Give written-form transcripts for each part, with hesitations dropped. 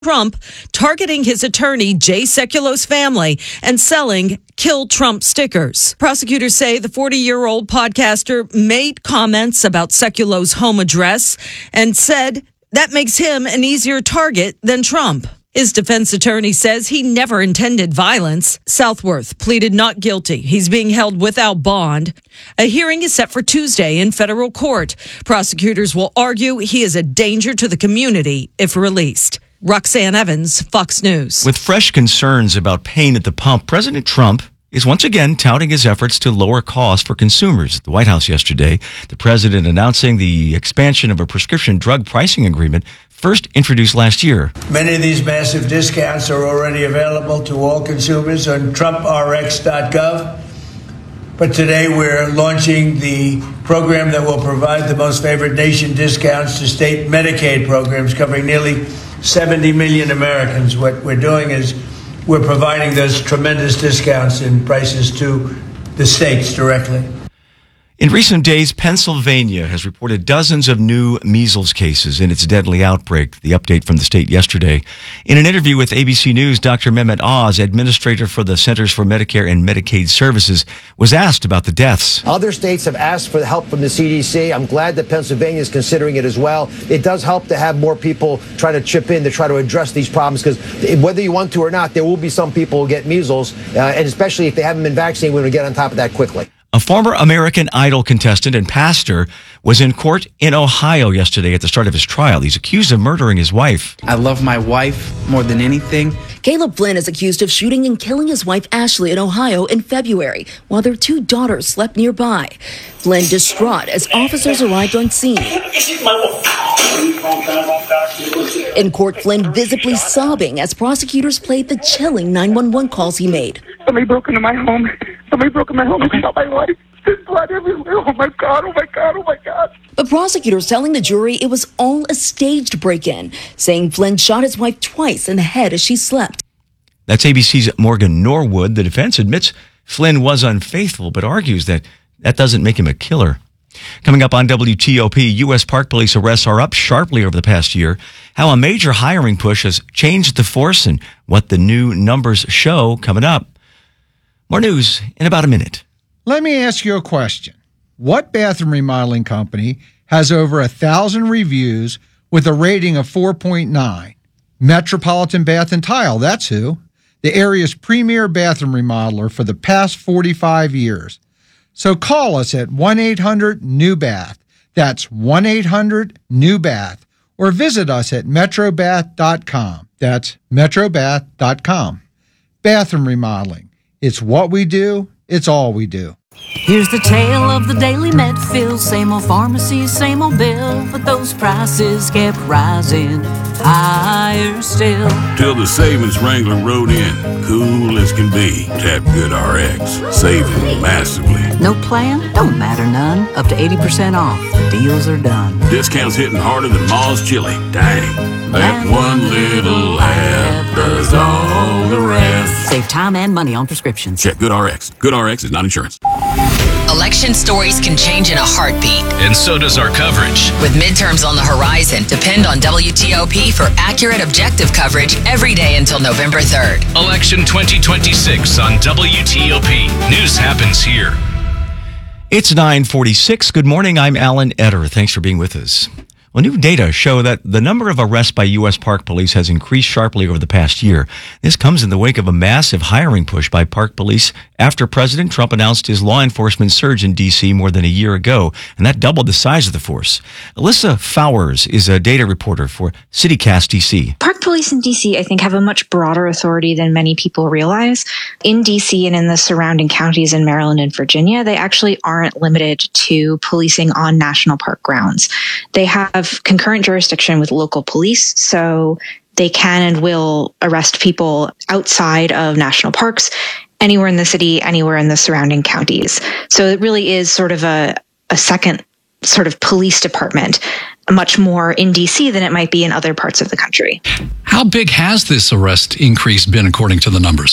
Trump targeting his attorney, Jay Sekulo's family, and selling Kill Trump stickers. Prosecutors say the 40-year-old podcaster made comments about Sekulo's home address and said that makes him an easier target than Trump. His defense attorney says he never intended violence. Southworth pleaded not guilty. He's being held without bond. A hearing is set for Tuesday in federal court. Prosecutors will argue he is a danger to the community if released. Roxanne Evans, Fox News. With fresh concerns about pain at the pump, President Trump is once again touting his efforts to lower costs for consumers. At the White House yesterday, the president announcing the expansion of a prescription drug pricing agreement first introduced last year. Many of these massive discounts are already available to all consumers on TrumpRx.gov. But today we're launching the program that will provide the most favored nation discounts to state Medicaid programs covering nearly 70 million Americans. What we're doing is we're providing those tremendous discounts in prices to the states directly. In recent days, Pennsylvania has reported dozens of new measles cases in its deadly outbreak. The update from the state yesterday. In an interview with ABC News, Dr. Mehmet Oz, administrator for the Centers for Medicare and Medicaid Services, was asked about the deaths. Other states have asked for the help from the CDC. I'm glad that Pennsylvania is considering it as well. It does help to have more people try to chip in to try to address these problems, because whether you want to or not, there will be some people who get measles, and especially if they haven't been vaccinated, we're going to get on top of that quickly. A former American Idol contestant and pastor was in court in Ohio yesterday at the start of his trial. He's accused of murdering his wife. I love my wife more than anything. Caleb Flynn is accused of shooting and killing his wife Ashley in Ohio in February while their two daughters slept nearby. Flynn distraught as officers arrived on scene. In court, Flynn visibly sobbing as prosecutors played the chilling 911 calls he made. Somebody broke into my home. Somebody broke into my home and shot my wife. There's blood everywhere. Oh my God, oh my God, oh my God. But prosecutors telling the jury it was all a staged break-in, saying Flynn shot his wife twice in the head as she slept. That's ABC's Morgan Norwood. The defense admits Flynn was unfaithful, but argues that doesn't make him a killer. Coming up on WTOP, U.S. Park Police arrests are up sharply over the past year. How a major hiring push has changed the force and what the new numbers show coming up. More news in about a minute. Let me ask you a question. What bathroom remodeling company has over 1,000 reviews with a rating of 4.9? Metropolitan Bath and Tile, that's who. The area's premier bathroom remodeler for the past 45 years. So call us at 1-800-NEW-BATH. That's 1-800-NEW-BATH. Or visit us at metrobath.com. That's metrobath.com. Bathroom remodeling. It's what we do. It's all we do. Here's the tale of the daily Medfield. Same old pharmacy, same old bill, but those prices kept rising higher still. Till the savings wrangler rode in, cool as can be. Tap Good RX, saving massively. No plan? Don't matter none. Up to 80% off. Deals are done. Discounts hitting harder than Ma's chili. Dang. That one little app does all the rest. Save time and money on prescriptions. Check Good RX. Good RX is not insurance. Election stories can change in a heartbeat. And so does our coverage. With midterms on the horizon, depend on WTOP for accurate, objective coverage every day until November 3rd. Election 2026 on WTOP. News happens here. It's 9:46. Good morning. I'm Alan Etter. Thanks for being with us. Well, new data show that the number of arrests by U.S. Park Police has increased sharply over the past year. This comes in the wake of a massive hiring push by Park Police after President Trump announced his law enforcement surge in D.C. more than a year ago, and that doubled the size of the force. Alyssa Fowers is a data reporter for CityCast D.C. Park Police in D.C., I think, have a much broader authority than many people realize. In D.C. and in the surrounding counties in Maryland and Virginia, they actually aren't limited to policing on national park grounds. They have concurrent jurisdiction with local police, so they can and will arrest people outside of national parks, anywhere in the city, anywhere in the surrounding counties. So it really is sort of a second sort of police department, much more in DC than it might be in other parts of the country. How big has this arrest increase been according to the numbers?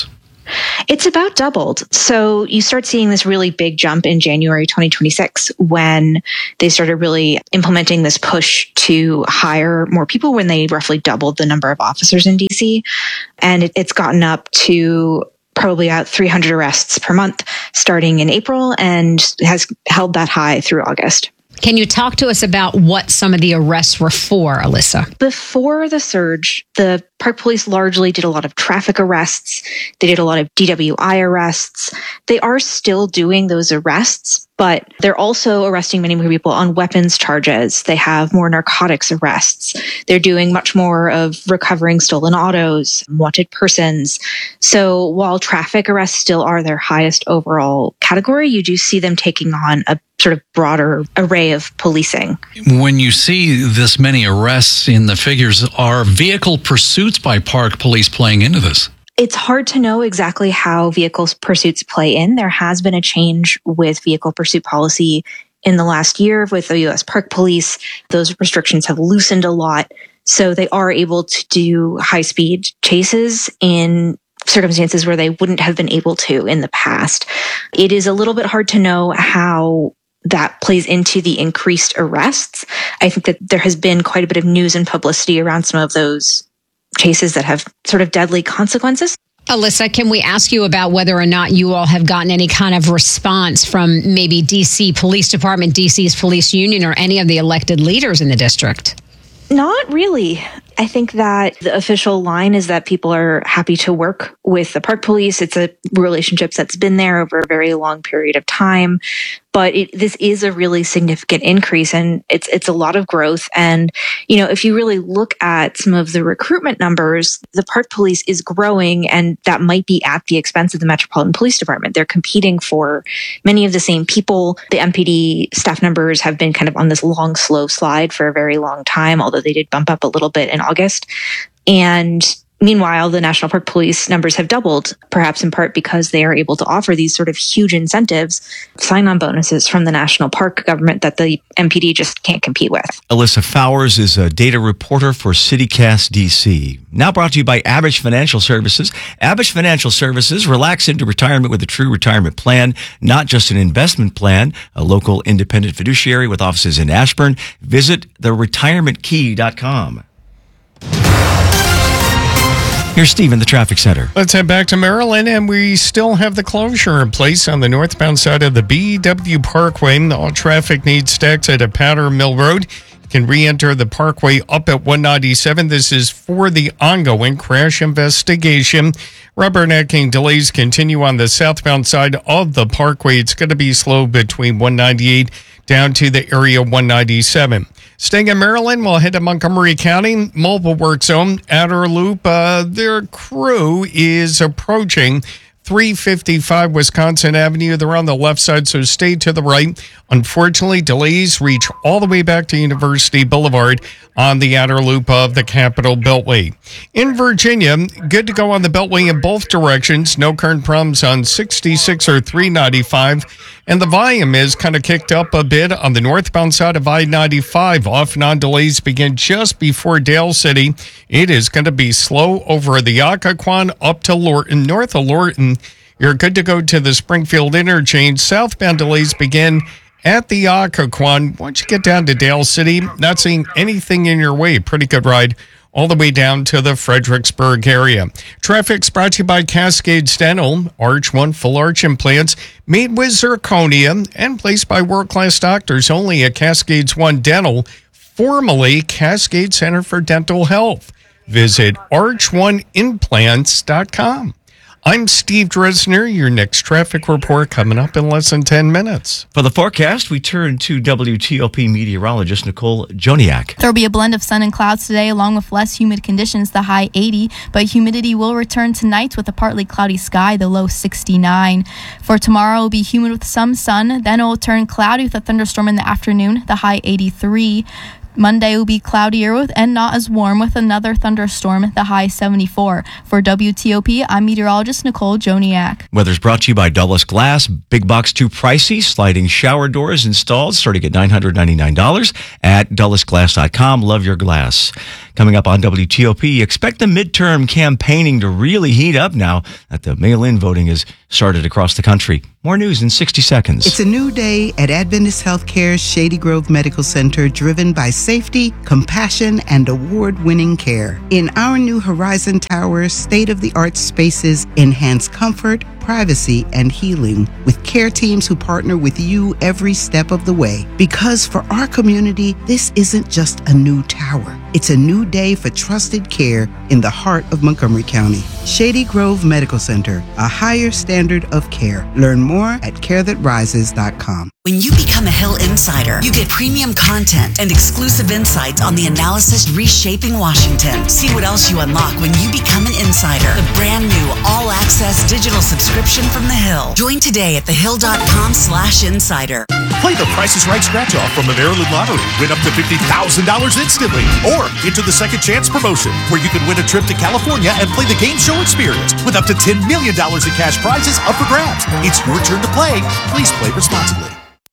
It's about doubled. So you start seeing this really big jump in January 2026 when they started really implementing this push to hire more people, when they roughly doubled the number of officers in DC. And it's gotten up to probably about 300 arrests per month starting in April, and has held that high through August. Can you talk to us about what some of the arrests were for, Alyssa? Before the surge, the Park Police largely did a lot of traffic arrests. They did a lot of DWI arrests. They are still doing those arrests, but they're also arresting many more people on weapons charges. They have more narcotics arrests. They're doing much more of recovering stolen autos, wanted persons. So while traffic arrests still are their highest overall category, you do see them taking on a sort of broader array of policing. When you see this many arrests in the figures, are vehicle pursuits by Park Police playing into this? It's hard to know exactly how vehicle pursuits play in. There has been a change with vehicle pursuit policy in the last year with the U.S. Park Police. Those restrictions have loosened a lot, so they are able to do high-speed chases in circumstances where they wouldn't have been able to in the past. It is a little bit hard to know how that plays into the increased arrests. I think that there has been quite a bit of news and publicity around some of those chases that have sort of deadly consequences. Alyssa, can we ask you about whether or not you all have gotten any kind of response from maybe DC Police Department, DC's police union, or any of the elected leaders in the district? Not really. I think that the official line is that people are happy to work with the Park Police. It's a relationship that's been there over a very long period of time. But this is a really significant increase, and it's a lot of growth. And, you know, if you really look at some of the recruitment numbers, the Park Police is growing, and that might be at the expense of the Metropolitan Police Department. They're competing for many of the same people. The MPD staff numbers have been kind of on this long, slow slide for a very long time, although they did bump up a little bit in August. And meanwhile, the National Park Police numbers have doubled, perhaps in part because they are able to offer these sort of huge incentives, sign-on bonuses from the national park government that the MPD just can't compete with. Alyssa Fowers is a data reporter for CityCast DC. Now brought to you by Abish Financial Services. Abish Financial Services, relax into retirement with a true retirement plan, not just an investment plan. A local independent fiduciary with offices in Ashburn. Visit theretirementkey.com. Here's Steve in the traffic center. Let's head back to Maryland, and we still have the closure in place on the northbound side of the BW Parkway. All traffic needs to exit at Powder Mill Road. You can re-enter the parkway up at 197. This is for the ongoing crash investigation. Rubbernecking delays continue on the southbound side of the parkway. It's going to be slow between 198 down to the area 197. Staying in Maryland, we'll head to Montgomery County. Mobile work zone, outer loop. Their crew is approaching 355 Wisconsin Avenue. They're on the left side, so stay to the right. Unfortunately, delays reach all the way back to University Boulevard on the outer loop of the Capitol Beltway. In Virginia, good to go on the Beltway in both directions. No current problems on 66 or 395. And the volume is kind of kicked up a bit on the northbound side of I-95. Off and on delays begin just before Dale City. It is going to be slow over the Occoquan up to Lorton. North of Lorton, you're good to go to the Springfield interchange. Southbound delays begin at the Occoquan. Once you get down to Dale City, not seeing anything in your way. Pretty good ride all the way down to the Fredericksburg area. Traffic's brought to you by Cascades Dental. Arch One full arch implants made with zirconia and placed by world-class doctors only at Cascades One Dental, formerly Cascade Center for Dental Health. Visit arch1implants.com. I'm Steve Dresner. Your next traffic report coming up in less than 10 minutes. For the forecast, we turn to WTOP meteorologist Nicole Joniak. There will be a blend of sun and clouds today, along with less humid conditions, the high 80, but humidity will return tonight with a partly cloudy sky, the low 69. For tomorrow, it will be humid with some sun, then it will turn cloudy with a thunderstorm in the afternoon, the high 83. Monday will be cloudier and not as warm with another thunderstorm, the high 74. For WTOP, I'm meteorologist Nicole Joniak. Weather's brought to you by Dulles Glass. Big box too pricey. Sliding shower doors installed starting at $999 at DullesGlass.com. Love your glass. Coming up on WTOP, expect the midterm campaigning to really heat up now that the mail-in voting has started across the country. More news in 60 seconds. It's a new day at Adventist Healthcare's Shady Grove Medical Center, driven by safety, compassion, and award-winning care. In our new Horizon Tower, state-of-the-art spaces enhance comfort, privacy, and healing with care teams who partner with you every step of the way. Because for our community, this isn't just a new tower. It's a new day for trusted care in the heart of Montgomery County. Shady Grove Medical Center, a higher standard of care. Learn more at carethatrises.com. When you become a Hill Insider, you get premium content and exclusive insights on the analysis reshaping Washington. See what else you unlock when you become an insider. The brand new all-access digital subscription from The Hill. Join today at thehill.com/insider. Play the Price is Right scratch-off from the Maryland Lottery. Win up to $50,000 instantly. Or enter the Second Chance promotion, where you can win a trip to California and play the game show experience with up to $10 million in cash prizes up for grabs. It's your turn to play. Please play responsibly.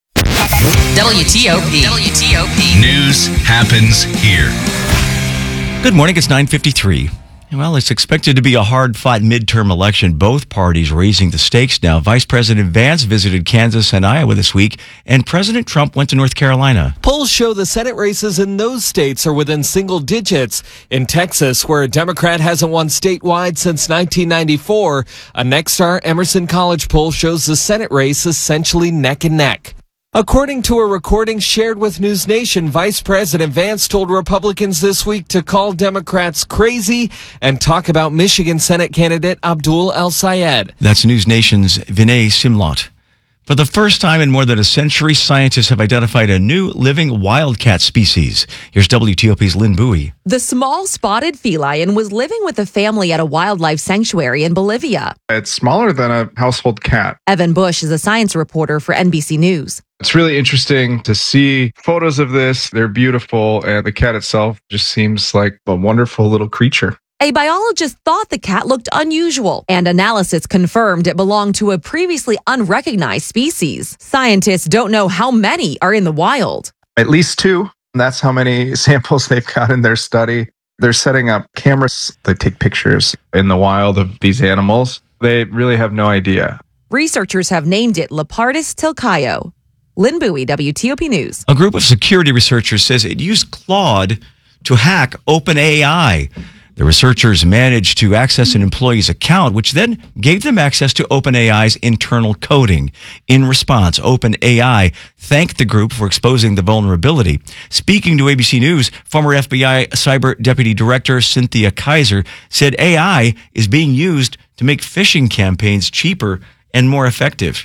WTOP. News happens here. Good morning. It's 9:53. Well, it's expected to be a hard-fought midterm election. Both parties raising the stakes now. Vice President Vance visited Kansas and Iowa this week, and President Trump went to North Carolina. Polls show the Senate races in those states are within single digits. In Texas, where a Democrat hasn't won statewide since 1994, a Nexstar Emerson College poll shows the Senate race essentially neck and neck. According to a recording shared with News Nation, Vice President Vance told Republicans this week to call Democrats crazy and talk about Michigan Senate candidate Abdul El-Sayed. That's News Nation's Vinay Simlot. For the first time in more than a century, scientists have identified a new living wildcat species. Here's WTOP's Lynn Bowie. The small spotted feline was living with a family at a wildlife sanctuary in Bolivia. It's smaller than a household cat. Evan Bush is a science reporter for NBC News. It's really interesting to see photos of this. They're beautiful, and the cat itself just seems like a wonderful little creature. A biologist thought the cat looked unusual, and analysis confirmed it belonged to a previously unrecognized species. Scientists don't know how many are in the wild. At least 2. That's how many samples they've got in their study. They're setting up cameras that take pictures in the wild of these animals. They really have no idea. Researchers have named it Lepardus tilcaio. Lynn Bowie, WTOP News. A group of security researchers says it used Claude to hack OpenAI. The researchers managed to access an employee's account, which then gave them access to OpenAI's internal coding. In response, OpenAI thanked the group for exposing the vulnerability. Speaking to ABC News, former FBI Cyber Deputy Director Cynthia Kaiser said AI is being used to make phishing campaigns cheaper and more effective.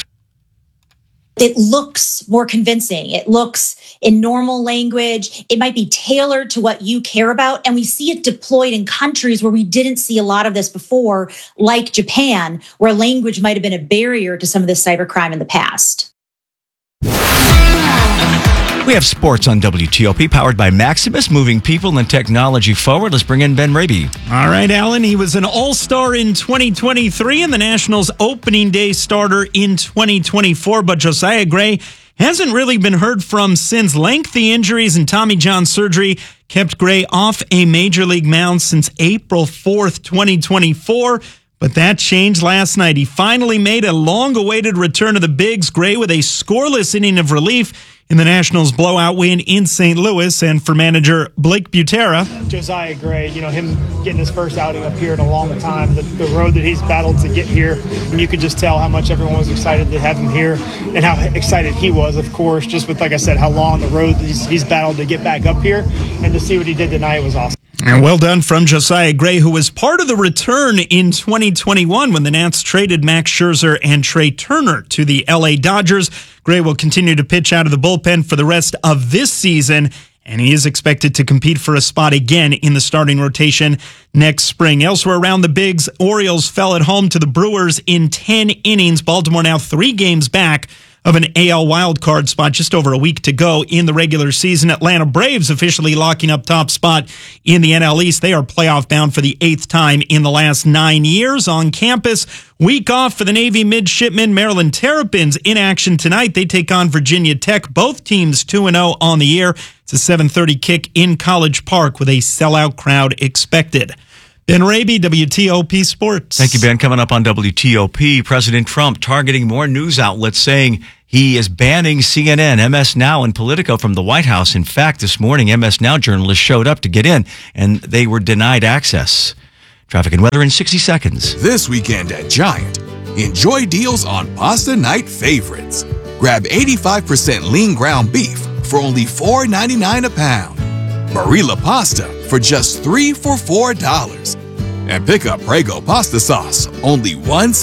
It looks more convincing. It looks in normal language. It might be tailored to what you care about. And we see it deployed in countries where we didn't see a lot of this before, like Japan, where language might have been a barrier to some of this cybercrime in the past. We have sports on WTOP, powered by Maximus, moving people and technology forward. Let's bring in Ben Raby. All right, Alan. He was an all-star in 2023 and the Nationals' opening day starter in 2024. But Josiah Gray hasn't really been heard from since. Lengthy injuries and Tommy John surgery kept Gray off a major league mound since April 4th, 2024. But that changed last night. He finally made a long-awaited return to the bigs. Gray with a scoreless inning of relief in the Nationals' blowout win in St. Louis. And for manager Blake Butera, Josiah Gray, him getting his first outing up here in a long time, the road that he's battled to get here, and you could just tell how much everyone was excited to have him here and how excited he was, of course, just with, like I said, how long the road he's battled to get back up here, and to see what he did tonight was awesome. And well done from Josiah Gray, who was part of the return in 2021 when the Nats traded Max Scherzer and Trey Turner to the LA Dodgers. Gray will continue to pitch out of the bullpen for the rest of this season, and he is expected to compete for a spot again in the starting rotation next spring. Elsewhere around the bigs, Orioles fell at home to the Brewers in 10 innings. Baltimore now 3 games back of an AL wildcard spot, just over a week to go in the regular season. Atlanta Braves officially locking up top spot in the NL East. They are playoff bound for the 8th time in the last 9 years. On campus, week off for the Navy midshipmen. Maryland Terrapins in action tonight. They take on Virginia Tech. Both teams 2-0 on the year. It's a 7:30 kick in College Park with a sellout crowd expected. Ben Raby, WTOP Sports. Thank you, Ben. Coming up on WTOP, President Trump targeting more news outlets, saying he is banning CNN, MS Now, and Politico from the White House. In fact, this morning, MS Now journalists showed up to get in, and they were denied access. Traffic and weather in 60 seconds. This weekend at Giant, enjoy deals on Pasta Night favorites. Grab 85% lean ground beef for only $4.99 a pound. Barilla pasta for just $3 for $4. And pick up Prego pasta sauce, only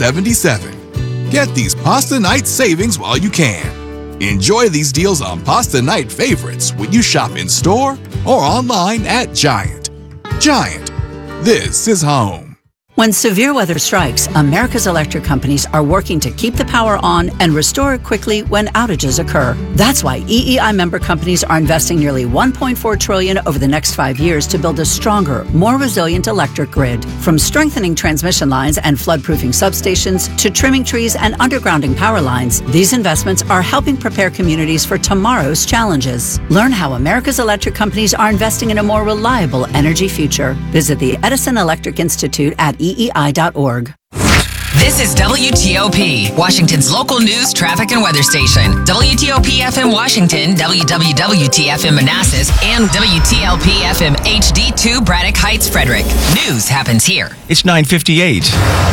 $1.77. Get these Pasta Night savings while you can. Enjoy these deals on Pasta Night favorites when you shop in store or online at Giant. Giant, this is home. When severe weather strikes, America's electric companies are working to keep the power on and restore it quickly when outages occur. That's why EEI member companies are investing nearly $1.4 trillion over the next 5 years to build a stronger, more resilient electric grid. From strengthening transmission lines and flood-proofing substations to trimming trees and undergrounding power lines, these investments are helping prepare communities for tomorrow's challenges. Learn how America's electric companies are investing in a more reliable energy future. Visit the Edison Electric Institute at EEI.org. This is WTOP, Washington's local news, traffic, and weather station. WTOP FM Washington, WWWT-FM Manassas, and WTLP-FM HD2 Braddock Heights, Frederick. News happens here. It's 9:58.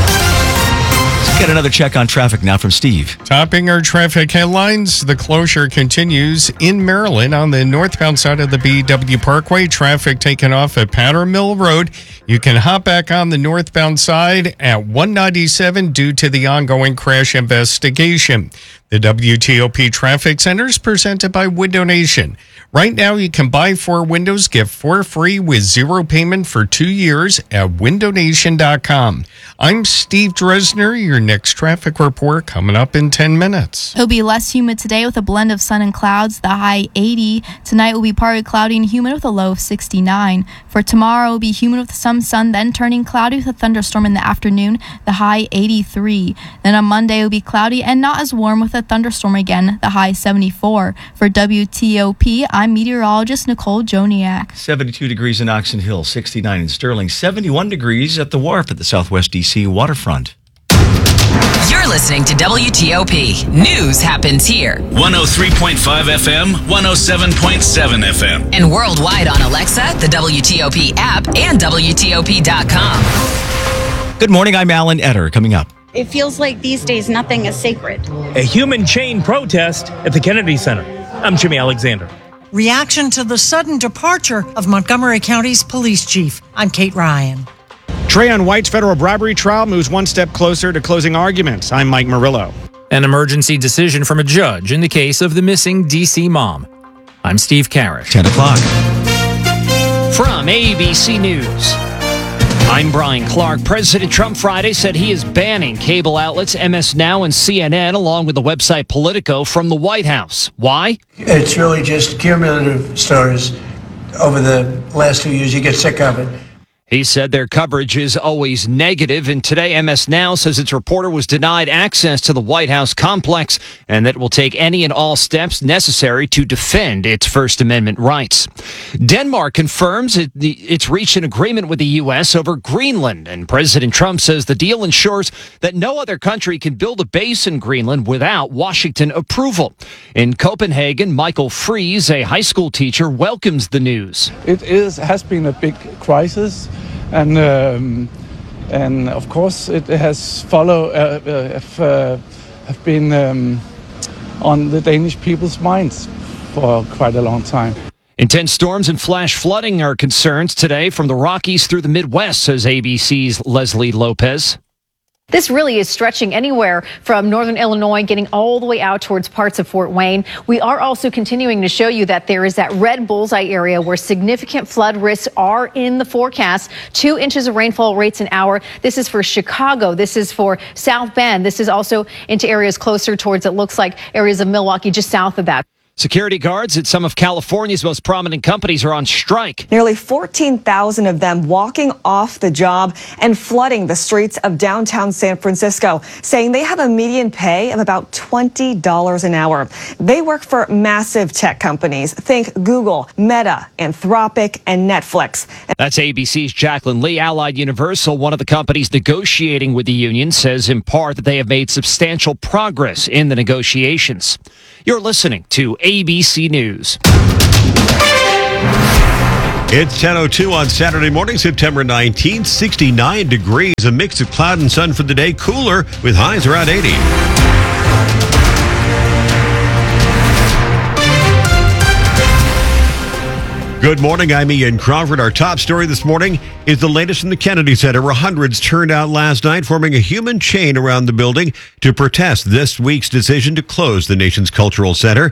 Let's get another check on traffic now from Steve. Topping our traffic headlines, the closure continues in Maryland on the northbound side of the BW Parkway. Traffic taken off at Powder Mill Road. You can hop back on the northbound side at 197 due to the ongoing crash investigation. The WTOP Traffic Center is presented by Window Nation. Right now, you can buy 4 windows, get 4 free with 0 payment for 2 years at windownation.com. I'm Steve Dresner. Your next traffic report coming up in 10 minutes. It'll be less humid today with a blend of sun and clouds, the high 80. Tonight will be partly cloudy and humid with a low of 69. For tomorrow, it will be humid with some sun, then turning cloudy with a thunderstorm in the afternoon, the high 83. Then on Monday, it will be cloudy and not as warm with a thunderstorm again, the high 74. For WTOP, I'm meteorologist Nicole Joniak. 72 degrees in Oxon Hill, 69 in Sterling, 71 degrees at the wharf at the Southwest D.C. waterfront. You're listening to WTOP. News happens here. 103.5 FM, 107.7 FM. And worldwide on Alexa, the WTOP app, and WTOP.com. Good morning, I'm Alan Etter. Coming up. It feels like these days nothing is sacred. A human chain protest at the Kennedy Center. I'm Jimmy Alexander. Reaction to the sudden departure of Montgomery County's police chief. I'm Kate Ryan. Trayon White's federal bribery trial moves one step closer to closing arguments. I'm Mike Murillo. An emergency decision from a judge in the case of the missing D.C. mom. I'm Steve Carrick. 10 o'clock. From ABC News, I'm Brian Clark. President Trump Friday said he is banning cable outlets MS Now and CNN, along with the website Politico, from the White House. Why? It's really just cumulative stories over the last 2 years. You get sick of it. He said their coverage is always negative, and today MS Now says its reporter was denied access to the White House complex and that it will take any and all steps necessary to defend its First Amendment rights. Denmark confirms it's reached an agreement with the U.S. over Greenland, and President Trump says the deal ensures that no other country can build a base in Greenland without Washington approval. In Copenhagen, Michael Fries, a high school teacher, welcomes the news. It has been a big crisis. And of course, it has have been on the Danish people's minds for quite a long time. Intense storms and flash flooding are concerns today from the Rockies through the Midwest, says ABC's Leslie Lopez. This really is stretching anywhere from northern Illinois, getting all the way out towards parts of Fort Wayne. We are also continuing to show you that there is that red bullseye area where significant flood risks are in the forecast. 2 inches of rainfall rates an hour. This is for Chicago. This is for South Bend. This is also into areas closer towards, it looks like, areas of Milwaukee just south of that. Security guards at some of California's most prominent companies are on strike. Nearly 14,000 of them walking off the job and flooding the streets of downtown San Francisco, saying they have a median pay of about $20 an hour. They work for massive tech companies. Think Google, Meta, Anthropic, and Netflix. That's ABC's Jacqueline Lee. Allied Universal, one of the companies negotiating with the union, says in part that they have made substantial progress in the negotiations. You're listening to ABC News. It's 10:02 on Saturday morning, September 19th, 69 degrees, a mix of cloud and sun for the day, cooler with highs around 80. Good morning, I'm Ian Crawford. Our top story this morning is the latest from the Kennedy Center, where hundreds turned out last night, forming a human chain around the building to protest this week's decision to close the nation's cultural center.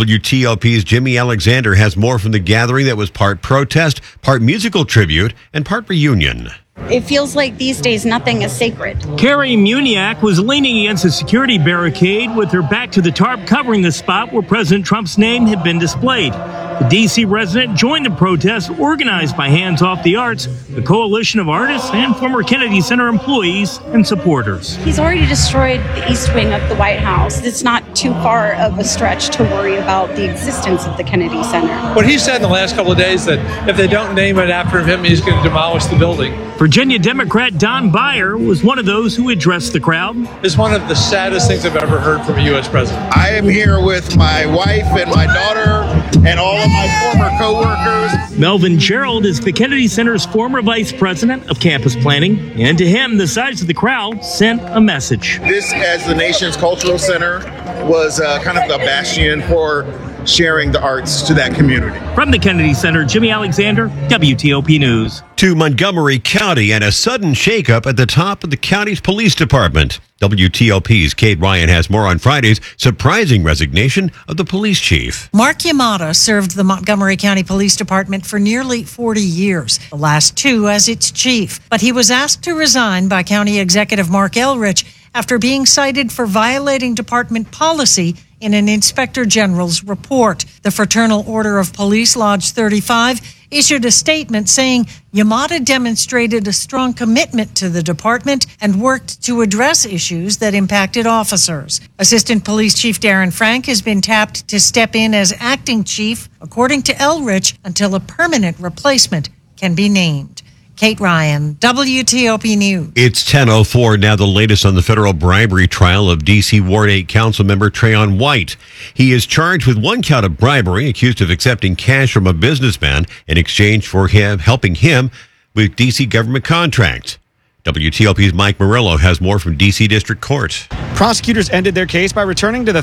WTOP's Jimmy Alexander has more from the gathering that was part protest, part musical tribute, and part reunion. It feels like these days nothing is sacred. Carrie Muniak was leaning against a security barricade with her back to the tarp covering the spot where President Trump's name had been displayed. The D.C. resident joined the protest organized by Hands Off the Arts, the coalition of artists and former Kennedy Center employees and supporters. He's already destroyed the east wing of the White House. It's not too far of a stretch to worry about the existence of the Kennedy Center. What he said in the last couple of days that if they don't name it after him, he's going to demolish the building. Virginia Democrat Don Beyer was one of those who addressed the crowd. It's one of the saddest things I've ever heard from a U.S. president. I am here with my wife and my daughter and all of my former co-workers. Melvin Gerald is the Kennedy Center's former vice president of campus planning, and to him, the size of the crowd sent a message. This, as the nation's cultural center, was kind of the bastion for sharing the arts to that community. From the Kennedy Center, Jimmy Alexander, WTOP News. To Montgomery County and a sudden shakeup at the top of the county's police department. WTOP's Kate Ryan has more on Friday's surprising resignation of the police chief. Mark Yamada served the Montgomery County Police Department for nearly 40 years, the last 2 as its chief. But he was asked to resign by County Executive Mark Elrich after being cited for violating department policy in an Inspector General's report. The Fraternal Order of Police Lodge 35 issued a statement saying Yamada demonstrated a strong commitment to the department and worked to address issues that impacted officers. Assistant Police Chief Darren Frank has been tapped to step in as acting chief, according to Elrich, until a permanent replacement can be named. Kate Ryan, WTOP News. It's 10:04 now. The latest on the federal bribery trial of D.C. Ward 8 council member Trayon White. He is charged with 1 count of bribery, accused of accepting cash from a businessman in exchange for him helping him with D.C. government contracts. WTOP's Mike Murillo has more from D.C. District Court. Prosecutors ended their case by returning to the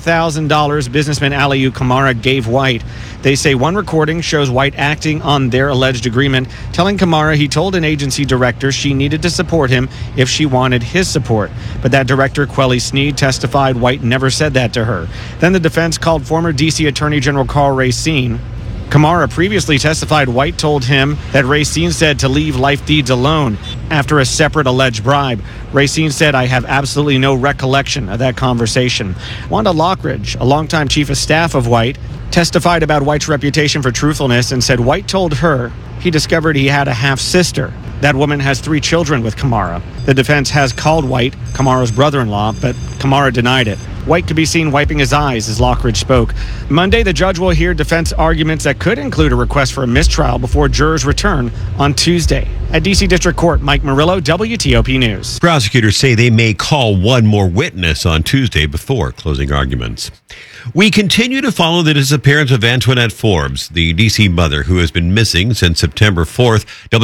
$35,000 businessman Aliu Kamara gave White. They say one recording shows White acting on their alleged agreement, telling Kamara he told an agency director she needed to support him if she wanted his support. But that director, Quelly Sneed, testified White never said that to her. Then the defense called former D.C. Attorney General Carl Racine. Kamara previously testified White told him that Racine said to leave life deeds alone after a separate alleged bribe. Racine said, "I have absolutely no recollection of that conversation." Wanda Lockridge, a longtime chief of staff of White, testified about White's reputation for truthfulness and said White told her he discovered he had a half-sister. That woman has 3 children with Kamara. The defense has called White Kamara's brother-in-law, but Kamara denied it. White could be seen wiping his eyes as Lockridge spoke. Monday, the judge will hear defense arguments that could include a request for a mistrial before jurors return on Tuesday. At D.C. District Court, Mike Murillo, WTOP News. Prosecutors say they may call one more witness on Tuesday before closing arguments. We continue to follow the disappearance of Antoinette Forbes, the D.C. mother who has been missing since September 4th.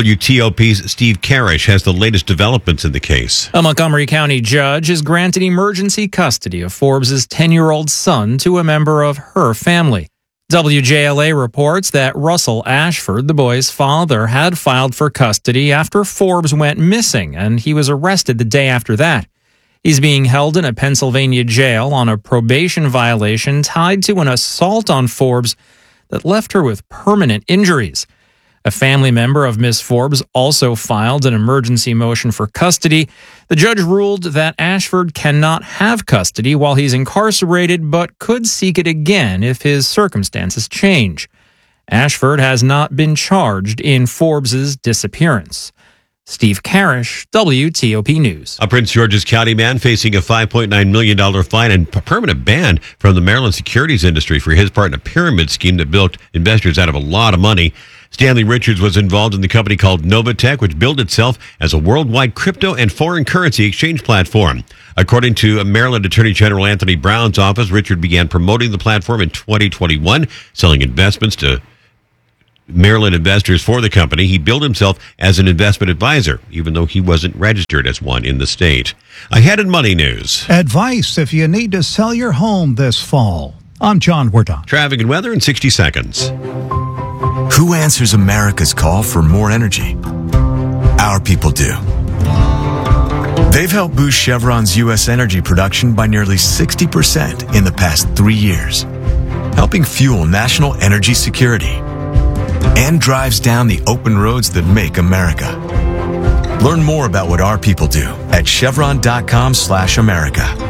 WTOP's Steve Karish has the latest developments in the case. A Montgomery County judge has granted emergency custody of Forbes' 10-year-old son to a member of her family. WJLA reports that Russell Ashford, the boy's father, had filed for custody after Forbes went missing, and he was arrested the day after that. He's being held in a Pennsylvania jail on a probation violation tied to an assault on Forbes that left her with permanent injuries. A family member of Miss Forbes also filed an emergency motion for custody. The judge ruled that Ashford cannot have custody while he's incarcerated, but could seek it again if his circumstances change. Ashford has not been charged in Forbes' disappearance. Steve Karish, WTOP News. A Prince George's County man facing a $5.9 million fine and a permanent ban from the Maryland securities industry for his part in a pyramid scheme that bilked investors out of a lot of money. Stanley Richards was involved in the company called Novatech, which billed itself as a worldwide crypto and foreign currency exchange platform. According to Maryland Attorney General Anthony Brown's office, Richard began promoting the platform in 2021, selling investments to Maryland investors for the company. He billed himself as an investment advisor, even though he wasn't registered as one in the state. Ahead in Money News. Advice if you need to sell your home this fall. I'm John Wardock. Traffic and weather in 60 seconds. Who answers America's call for more energy? Our people do. They've helped boost Chevron's U.S. energy production by nearly 60% in the past 3 years, helping fuel national energy security, and drives down the open roads that make America. Learn more about what our people do at chevron.com/America.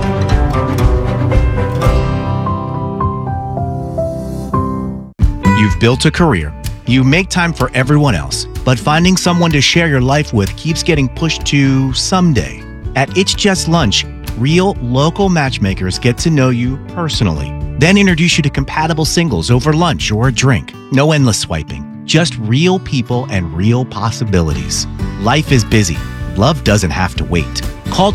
You've built a career. You make time for everyone else, but finding someone to share your life with keeps getting pushed to someday. At It's Just Lunch, real local matchmakers get to know you personally, then introduce you to compatible singles over lunch or a drink. No endless swiping, just real people and real possibilities. Life is busy. Love doesn't have to wait. Call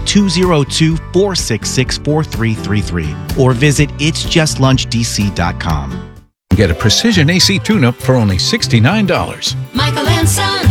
202-466-4333 or visit itsjustlunchdc.com. Get a precision AC tune-up for only $69. Michael and Son.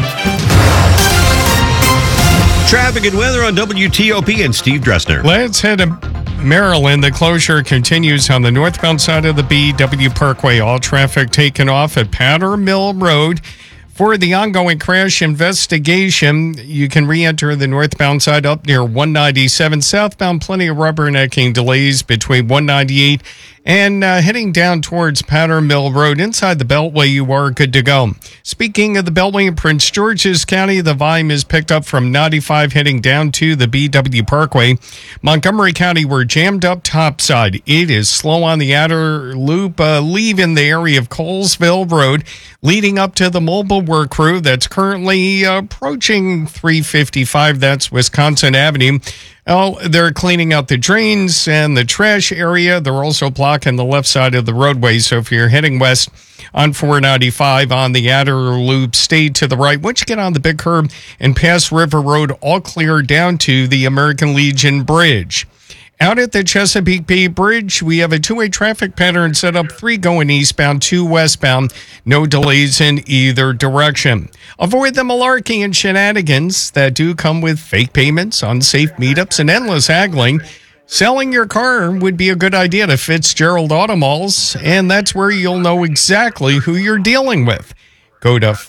Traffic and weather on WTOP and Steve Dressner. Let's head to Maryland. The closure continues on the northbound side of the BW Parkway. All traffic taken off at Powder Mill Road. For the ongoing crash investigation, you can re-enter the northbound side up near 197. Southbound, plenty of rubbernecking delays between 198 and heading down towards Powder Mill Road. Inside the Beltway, you are good to go. Speaking of the Beltway in Prince George's County, the volume is picked up from 95 heading down to the BW Parkway. Montgomery County, we're jammed up topside. It is slow on the outer loop, leaving the area of Colesville Road, leading up to the mobile work crew that's currently approaching 355. That's Wisconsin Avenue. Oh, they're cleaning out the drains and the trash area. They're also blocking the left side of the roadway. So if you're heading west on 495 on the outer loop, stay to the right. Once you get on the big curb and pass River Road, all clear down to the American Legion Bridge. Out at the Chesapeake Bay Bridge, we have a two-way traffic pattern set up, 3 going eastbound, 2 westbound. No delays in either direction. Avoid the malarkey and shenanigans that do come with fake payments, unsafe meetups, and endless haggling. Selling your car would be a good idea to Fitzgerald Auto Malls, and that's where you'll know exactly who you're dealing with. Go to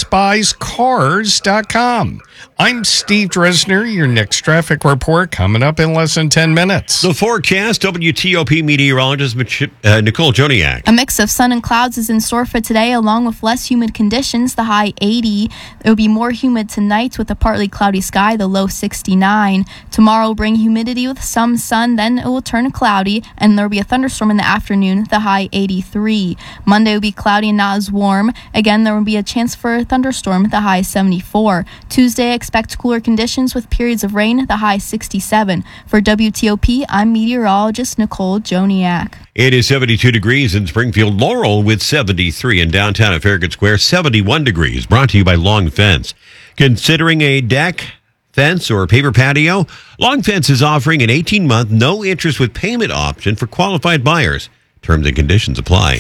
fitzbuyscars.com. I'm Steve Dressner. Your next traffic report coming up in less than 10 minutes. The forecast, WTOP meteorologist Nicole Joniak. A mix of sun and clouds is in store for today, along with less humid conditions, the high 80. It will be more humid tonight with a partly cloudy sky, the low 69. Tomorrow will bring humidity with some sun, then it will turn cloudy, and there will be a thunderstorm in the afternoon, the high 83. Monday will be cloudy and not as warm. Again, there will be a chance for a thunderstorm, the high 74. Tuesday, expect cooler conditions with periods of rain, the high 67. For WTOP, I'm meteorologist Nicole Joniak. It is 72 degrees in Springfield. Laurel with 73 in downtown at Farragut Square, 71 degrees. Brought to you by Long Fence. Considering a deck, fence, or paper patio? Long Fence is offering an 18-month no-interest with payment option for qualified buyers. Terms and conditions apply.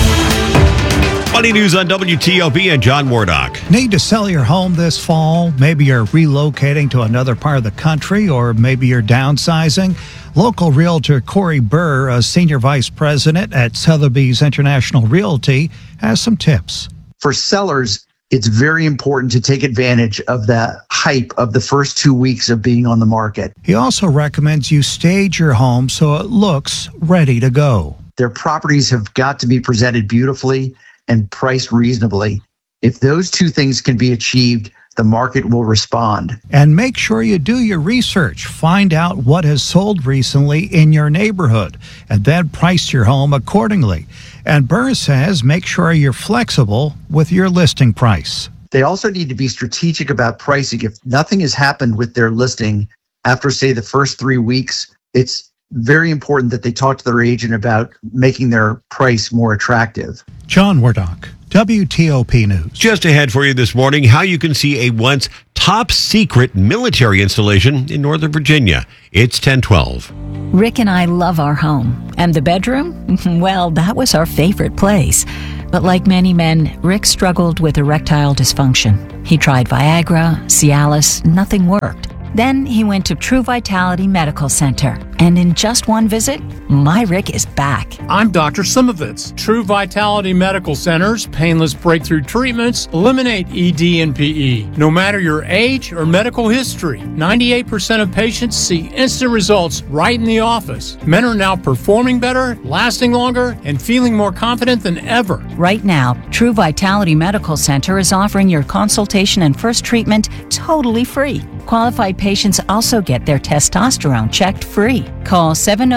Money News on WTOP and John Wardock. Need to sell your home this fall? Maybe you're relocating to another part of the country, or maybe you're downsizing. Local realtor Corey Burr, a senior vice president at Sotheby's International Realty, has some tips. For sellers, it's very important to take advantage of the hype of the first 2 weeks of being on the market. He also recommends you stage your home so it looks ready to go. Their properties have got to be presented beautifully and priced reasonably. If those two things can be achieved, the market will respond. And make sure you do your research. Find out what has sold recently in your neighborhood and then price your home accordingly. And Burr says make sure you're flexible with your listing price. They also need to be strategic about pricing. If nothing has happened with their listing after, say, the first 3 weeks, it's very important that they talk to their agent about making their price more attractive. John Wardock, WTOP News. Just ahead for you this morning, how you can see a once top secret military installation in Northern Virginia. It's 10:12. Rick and I love our home. And the bedroom? Well, that was our favorite place. But like many men, Rick struggled with erectile dysfunction. He tried Viagra, Cialis, nothing worked. Then he went to True Vitality Medical Center. And in just one visit, my Rick is back. I'm Dr. Simovitz. True Vitality Medical Center's painless breakthrough treatments eliminate ED and PE. No matter your age or medical history, 98% of patients see instant results right in the office. Men are now performing better, lasting longer, and feeling more confident than ever. Right now, True Vitality Medical Center is offering your consultation and first treatment totally free. Qualified patients also get their testosterone checked free. Call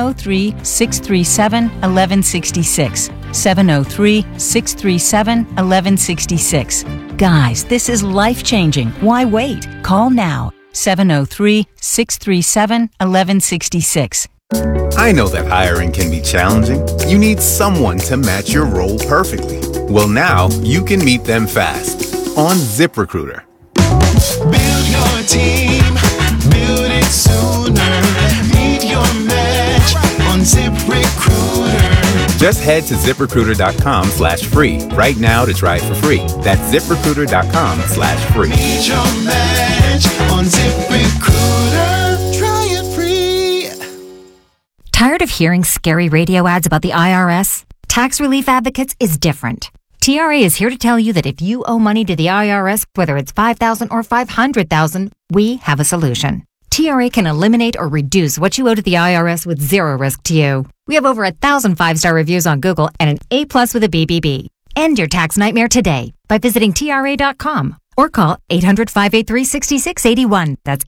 703-637-1166. 703-637-1166. Guys, this is life-changing. Why wait? Call now. 703-637-1166. I know that hiring can be challenging. You need someone to match your role perfectly. Well, now you can meet them fast on ZipRecruiter. Build your team, build it sooner. Meet your match on ZipRecruiter. Just head to ZipRecruiter.com/free right now to try it for free. That's ZipRecruiter.com/free. Meet your match on ZipRecruiter. Try it free. Tired of hearing scary radio ads about the IRS? Tax Relief Advocates is different. TRA is here to tell you that if you owe money to the IRS, whether it's $5,000 or $500,000, we have a solution. TRA can eliminate or reduce what you owe to the IRS with zero risk to you. We have over 1,000 5-star reviews on Google and an A+ with a BBB. End your tax nightmare today by visiting TRA.com or call 800-583-6681. That's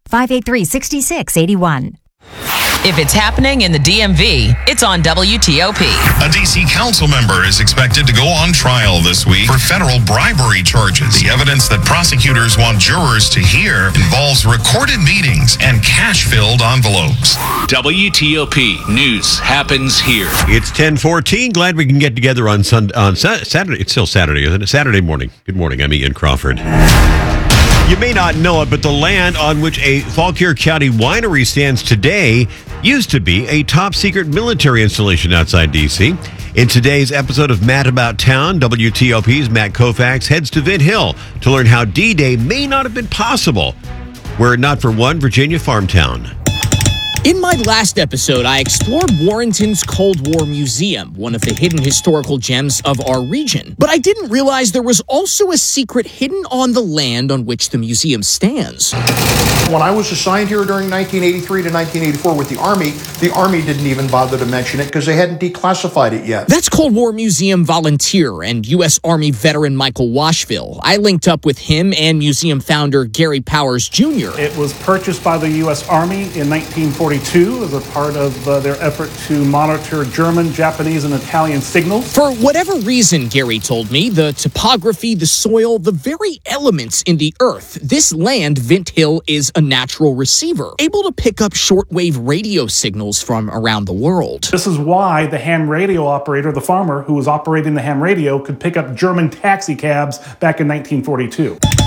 800-583-6681. If it's happening in the DMV, it's on WTOP. A D.C. council member is expected to go on trial this week for federal bribery charges. The evidence that prosecutors want jurors to hear involves recorded meetings and cash-filled envelopes. WTOP News happens here. It's 10:14. Glad we can get together on Saturday. It's still Saturday, isn't it? Saturday morning. Good morning. I'm Ian Crawford. You may not know it, but the land on which a Fauquier County winery stands today used to be a top-secret military installation outside D.C. In today's episode of Matt About Town, WTOP's Matt Koufax heads to Vint Hill to learn how D-Day may not have been possible were it not for one Virginia farm town. In my last episode, I explored Warrenton's Cold War Museum, one of the hidden historical gems of our region. But I didn't realize there was also a secret hidden on the land on which the museum stands. When I was assigned here during 1983 to 1984 with the Army didn't even bother to mention it because they hadn't declassified it yet. That's Cold War Museum volunteer and U.S. Army veteran Michael Washville. I linked up with him and museum founder Gary Powers Jr. It was purchased by the U.S. Army in 1942 as a part of their effort to monitor German, Japanese, and Italian signals. For whatever reason, Gary told me, the topography, the soil, the very elements in the earth, this land, Vint Hill, is a natural receiver, able to pick up shortwave radio signals from around the world. This is why the ham radio operator, the farmer who was operating the ham radio, could pick up German taxi cabs back in 1942.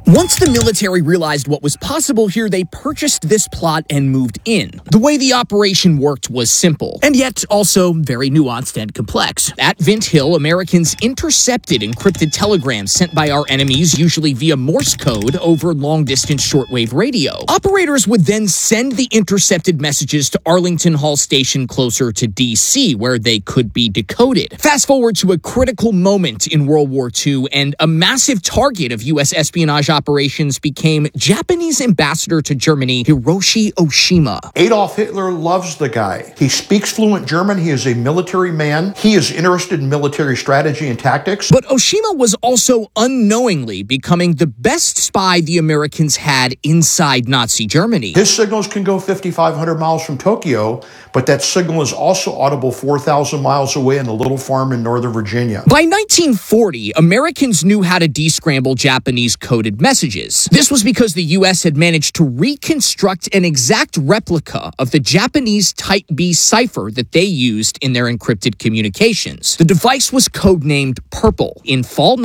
Once the military realized what was possible here, they purchased this plot and moved in. The way the operation worked was simple, and yet also very nuanced and complex. At Vint Hill, Americans intercepted encrypted telegrams sent by our enemies, usually via Morse code, over long-distance shortwave radio. Operators would then send the intercepted messages to Arlington Hall Station closer to D.C., where they could be decoded. Fast forward to a critical moment in World War II, and a massive target of U.S. espionage operations became Japanese ambassador to Germany, Hiroshi Oshima. Adolf Hitler loves the guy. He speaks fluent German. He is a military man. He is interested in military strategy and tactics. But Oshima was also unknowingly becoming the best spy the Americans had inside Nazi Germany. His signals can go 5,500 miles from Tokyo, but that signal is also audible 4,000 miles away in a little farm in Northern Virginia. By 1940, Americans knew how to descramble Japanese coded messages. This was because the U.S. had managed to reconstruct an exact replica of the Japanese Type B cipher that they used in their encrypted communications. The device was codenamed Purple. In fall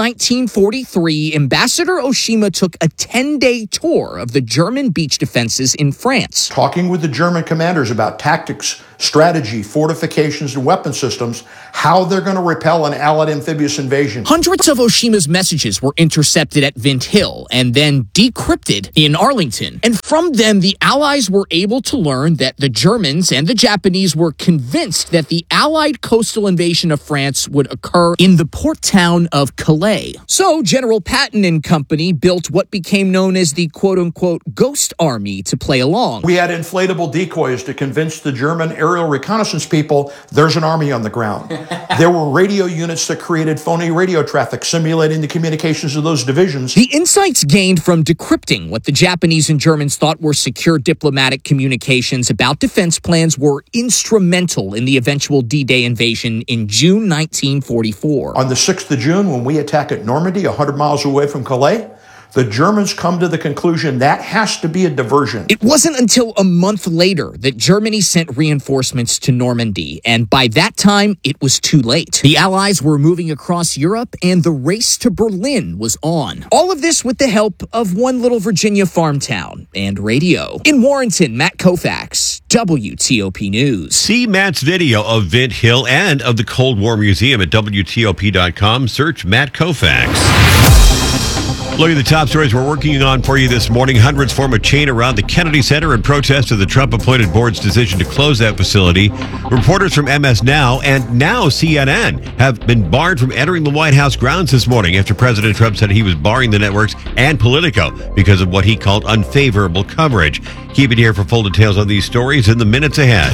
1943, Ambassador Oshima took a 10-day tour of the German beach defenses in France. Talking with the German commanders about tactics, strategy, fortifications, and weapon systems, how they're going to repel an Allied amphibious invasion. Hundreds of Oshima's messages were intercepted at Vint Hill and then decrypted in Arlington. And from them, the Allies were able to learn that the Germans and the Japanese were convinced that the Allied coastal invasion of France would occur in the port town of Calais. So General Patton and company built what became known as the quote-unquote Ghost Army to play along. We had inflatable decoys to convince the German aerial reconnaissance people there's an army on the ground. There were radio units that created phony radio traffic, simulating the communications of those divisions. The insights gained from decrypting what the Japanese and Germans thought were secure diplomatic communications about defense plans were instrumental in the eventual D-Day invasion in June 1944. On the 6th of June, when we attack at Normandy, 100 miles away from Calais, the Germans come to the conclusion that has to be a diversion. It wasn't until a month later that Germany sent reinforcements to Normandy, and by that time, it was too late. The Allies were moving across Europe, and the race to Berlin was on. All of this with the help of one little Virginia farm town and radio. In Warrenton, Matt Koufax, WTOP News. See Matt's video of Vint Hill and of the Cold War Museum at WTOP.com. Search Matt Koufax. Look at the top stories we're working on for you this morning. Hundreds form a chain around the Kennedy Center in protest of the Trump-appointed board's decision to close that facility. Reporters from MS Now and now CNN have been barred from entering the White House grounds this morning after President Trump said he was barring the networks and Politico because of what he called unfavorable coverage. Keep it here for full details on these stories in the minutes ahead.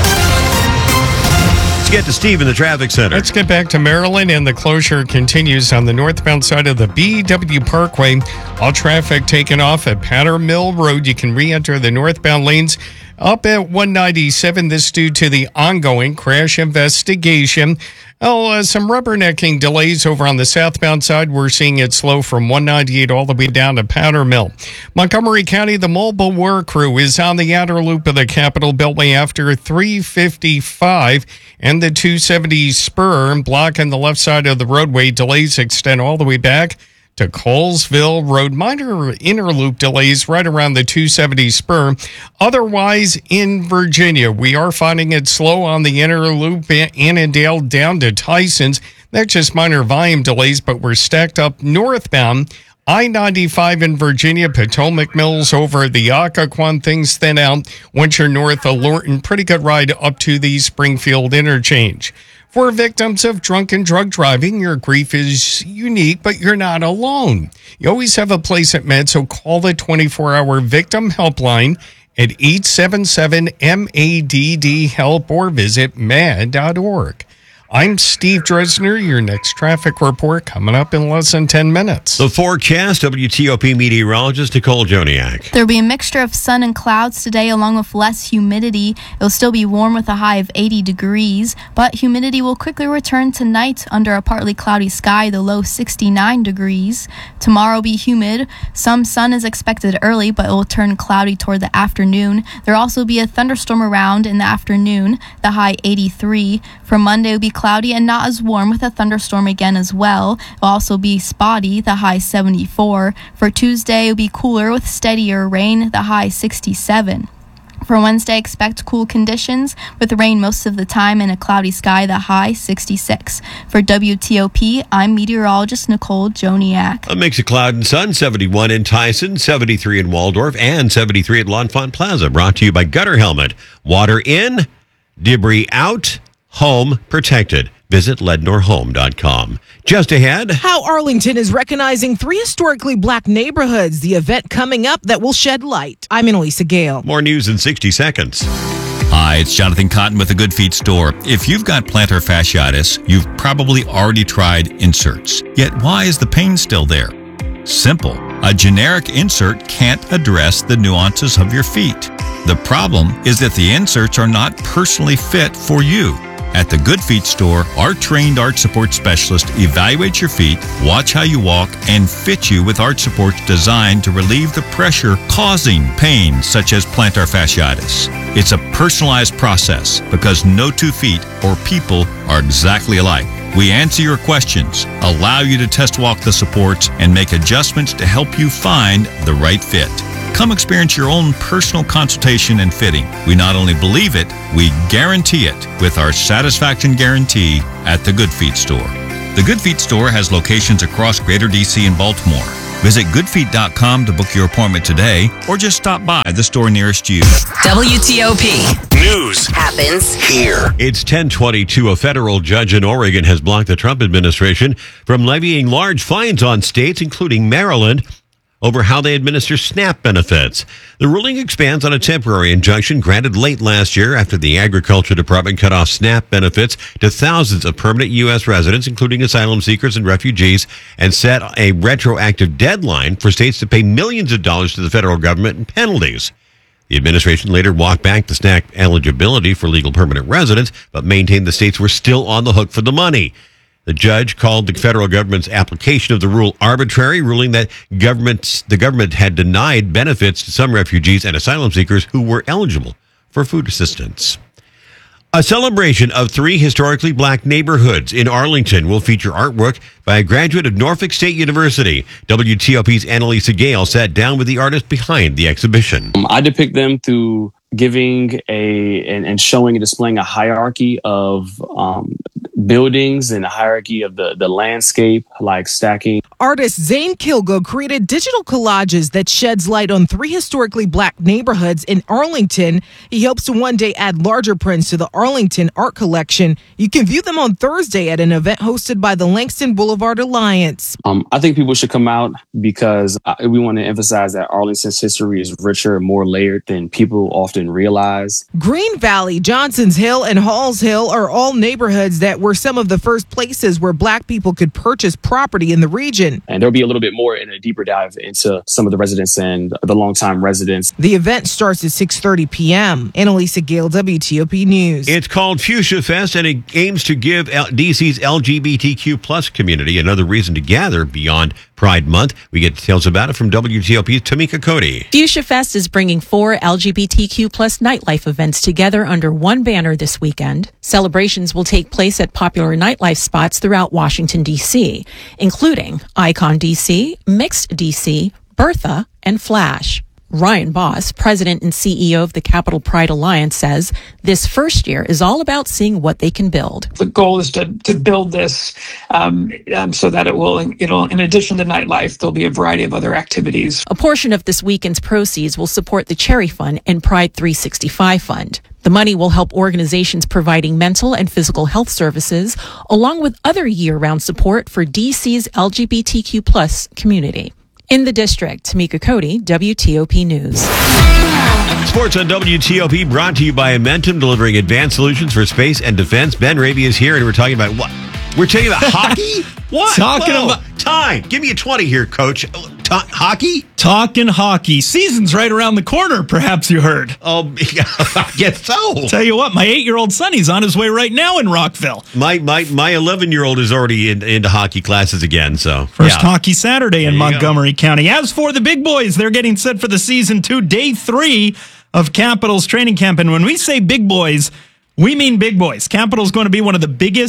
Get to Steve in the traffic center. Let's get back to Maryland, and the closure continues on the northbound side of the BW Parkway. All traffic taken off at Powder Mill Road. You can re-enter the northbound lanes up at 197. This due to the ongoing crash investigation. Some rubbernecking delays over on the southbound side. We're seeing it slow from 198 all the way down to Powder Mill. Montgomery County, the mobile work crew is on the outer loop of the Capitol Beltway after 355 and the 270 spur blocking the left side of the roadway. Delays extend all the way back to Colesville Road. Minor inner loop delays right around the 270 spur. Otherwise, in Virginia, we are finding it slow on the inner loop, Annandale down to Tyson's. That's just minor volume delays, but we're stacked up northbound. I-95 in Virginia, Potomac Mills over the Occoquan. Things thin out once you're north of Lorton. Pretty good ride up to the Springfield interchange. For victims of drunken drug driving, your grief is unique, but you're not alone. You always have a place at MAD, so call the 24-hour victim helpline at 877-MADD-HELP or visit mad.org. I'm Steve Dresner. Your next traffic report coming up in less than 10 minutes. The forecast, WTOP meteorologist Nicole Joniak. There will be a mixture of sun and clouds today, along with less humidity. It will still be warm with a high of 80 degrees, but humidity will quickly return tonight under a partly cloudy sky, the low 69 degrees. Tomorrow will be humid. Some sun is expected early, but it will turn cloudy toward the afternoon. There will also be a thunderstorm around in the afternoon, the high 83. For Monday, it will be cloudy and not as warm with a thunderstorm again as well. It'll also be spotty, the high 74. For Tuesday, it'll be cooler with steadier rain, the high 67. For Wednesday, expect cool conditions with rain most of the time and a cloudy sky, the high 66. For WTOP, I'm meteorologist Nicole Joniak. A mix of cloud and sun, 71 in Tyson, 73 in Waldorf, and 73 at L'Enfant Plaza. Brought to you by Gutter Helmet. Water in, debris out, home protected. Visit LednorHome.com. Just ahead, how Arlington is recognizing 3 historically black neighborhoods, the event coming up that will shed light. I'm Annalisa Gale. More news in 60 seconds. Hi, it's Jonathan Cotton with the Good Feet store. If you've got plantar fasciitis, you've probably already tried inserts. Yet why is the pain still there? Simple. A generic insert can't address the nuances of your feet. The problem is that the inserts are not personally fit for you. At the Good Feet store, our trained arch support specialist evaluates your feet, watch how you walk, and fit you with arch supports designed to relieve the pressure causing pain such as plantar fasciitis. It's a personalized process because no 2 feet or people are exactly alike. We answer your questions, allow you to test walk the supports, and make adjustments to help you find the right fit. Come experience your own personal consultation and fitting. We not only believe it, we guarantee it with our satisfaction guarantee at the Good Feet store. The Good Feet store has locations across Greater DC and Baltimore. Visit goodfeet.com to book your appointment today or just stop by the store nearest you. WTOP. News happens here. It's 10:22. A federal judge in Oregon has blocked the Trump administration from levying large fines on states, including Maryland, over how they administer SNAP benefits. The ruling expands on a temporary injunction granted late last year after the Agriculture Department cut off SNAP benefits to thousands of permanent U.S. residents, including asylum seekers and refugees, and set a retroactive deadline for states to pay millions of dollars to the federal government in penalties. The administration later walked back the SNAP eligibility for legal permanent residents, but maintained the states were still on the hook for the money. The judge called the federal government's application of the rule arbitrary, ruling that the government had denied benefits to some refugees and asylum seekers who were eligible for food assistance. A celebration of 3 historically black neighborhoods in Arlington will feature artwork by a graduate of Norfolk State University. WTOP's Annalisa Gale sat down with the artist behind the exhibition. I depict them through giving and showing and displaying a hierarchy of buildings and a hierarchy of the landscape, like stacking. Artist Zane Kilgo created digital collages that sheds light on 3 historically black neighborhoods in Arlington. He hopes to one day add larger prints to the Arlington art collection. You can view them on Thursday at an event hosted by the Langston Boulevard Alliance. I think people should come out because we want to emphasize that Arlington's history is richer and more layered than people often realize. Green Valley, Johnson's Hill, and Halls Hill are all neighborhoods that were some of the first places where black people could purchase property in the region. And there'll be a little bit more in a deeper dive into some of the residents and the longtime residents. The event starts at 6:30 p.m. Annalisa Gale, WTOP News. It's called Fuchsia Fest, and it aims to give DC's LGBTQ plus community another reason to gather beyond Pride Month. We get details about it from WTOP's Tamika Cody. Fuchsia Fest is bringing 4 LGBTQ plus nightlife events together under one banner this weekend. Celebrations will take place at popular nightlife spots throughout Washington, D.C., including Icon D.C., Mixed D.C., Bertha, and Flash. Ryan Boss, president and CEO of the Capital Pride Alliance, says this first year is all about seeing what they can build. The goal is to build this so that it'll, in addition to nightlife, there'll be a variety of other activities. A portion of this weekend's proceeds will support the Cherry Fund and Pride 365 Fund. The money will help organizations providing mental and physical health services, along with other year-round support for DC's LGBTQ plus community. In the district, Tamika Cody, WTOP News. Sports on WTOP brought to you by Amentum, delivering advanced solutions for space and defense. Ben Raby is here, and we're talking about what? We're talking about hockey? What? Talking about time. Give me a 20 here, Coach. Hockey? Talking hockey. Season's right around the corner, perhaps you heard. Oh, I guess so. Tell you what, my 8-year-old son, he's on his way right now in Rockville. My 11-year-old is already into hockey classes again, so. First Hockey Saturday in Montgomery County. As for the big boys, they're getting set for the Season 2, Day 3 of Capitals training camp. And when we say big boys, we mean big boys. Capital's going to be one of the biggest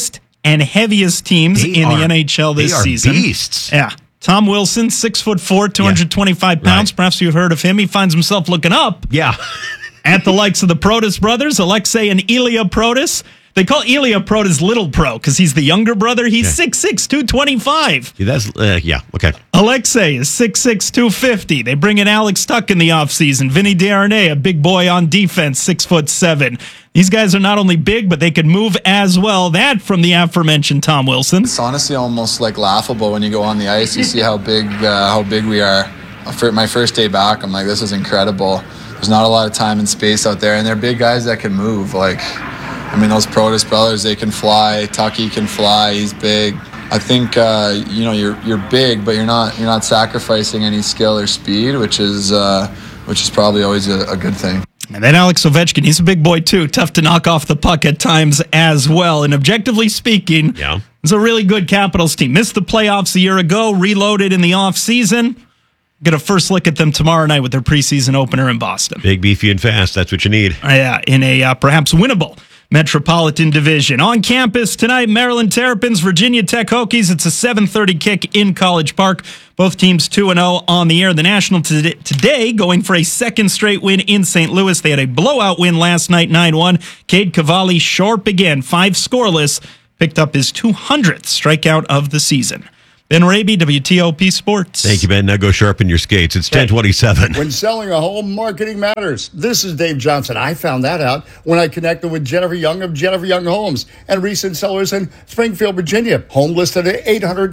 and heaviest teams in the NHL this season. Beasts. Yeah. Tom Wilson, 6'4", 225 pounds. Right. Perhaps you've heard of him. He finds himself looking up. Yeah. At the likes of the Protas brothers, Alexei and Ilya Protas. They call Ilya Protas Little Pro because he's the younger brother. He's 6'6", 225. Yeah, that's, okay. Alexei is 6'6", 250. They bring in Alex Tuck in the offseason. Vinny Desharnais, a big boy on defense, 6'7". These guys are not only big, but they can move as well. That from the aforementioned Tom Wilson. It's honestly almost like laughable when you go on the ice. You see how big we are. For my first day back, I'm like, this is incredible. There's not a lot of time and space out there, and they're big guys that can move. Like, I mean, those Protas brothers, they can fly. Tucky can fly. He's big. I think you're big, but you're not sacrificing any skill or speed, which is probably always a good thing. And then Alex Ovechkin, he's a big boy too. Tough to knock off the puck at times as well. And objectively speaking, it's a really good Capitals team. Missed the playoffs a year ago, reloaded in the offseason. Get a first look at them tomorrow night with their preseason opener in Boston. Big, beefy, and fast. That's what you need. Yeah, in a perhaps winnable Metropolitan Division. On campus tonight, Maryland Terrapins, Virginia Tech Hokies. It's a 7:30 kick in College Park. Both teams 2-0 on the air. The National today going for a second straight win in St. Louis. They had a blowout win last night, 9-1. Cade Cavalli sharp again, 5 scoreless. Picked up his 200th strikeout of the season. Ben Raby, WTOP Sports. Thank you, Ben. Now go sharpen your skates. It's 10:27. When selling a home, marketing matters. This is Dave Johnson. I found that out when I connected with Jennifer Young of Jennifer Young Homes and recent sellers in Springfield, Virginia. Home listed at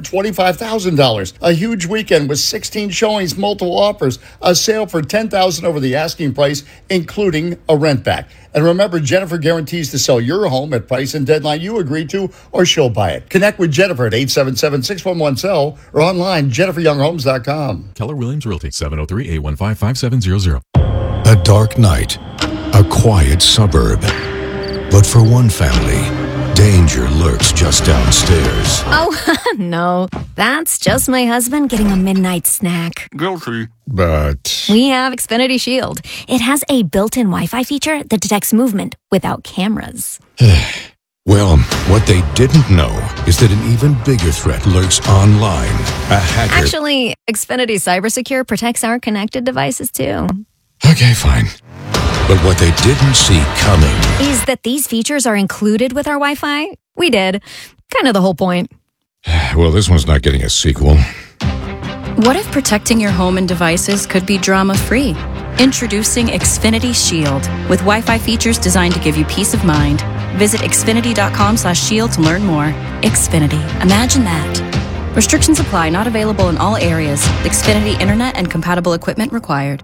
$825,000. A huge weekend with 16 showings, multiple offers, a sale for $10,000 over the asking price, including a rent back. And remember, Jennifer guarantees to sell your home at price and deadline you agree to, or she'll buy it. Connect with Jennifer at 877-611-SELL or online, JenniferYoungHomes.com. Keller Williams Realty, 703-815-5700. A dark night, a quiet suburb. But for one family, danger lurks just downstairs. Oh, no. That's just my husband getting a midnight snack. Guilty. But We have Xfinity Shield. It has a built-in Wi-Fi feature that detects movement without cameras. well, what they didn't know is that an even bigger threat lurks online. A hacker. Actually, Xfinity CyberSecure protects our connected devices, too. Okay, fine. But what they didn't see coming Is that these features are included with our Wi-Fi? We did. Kind of the whole point. Well, this one's not getting a sequel. What if protecting your home and devices could be drama-free? Introducing Xfinity Shield, with Wi-Fi features designed to give you peace of mind. Visit xfinity.com/shield to learn more. Xfinity. Imagine that. Restrictions apply. Not available in all areas. Xfinity Internet and compatible equipment required.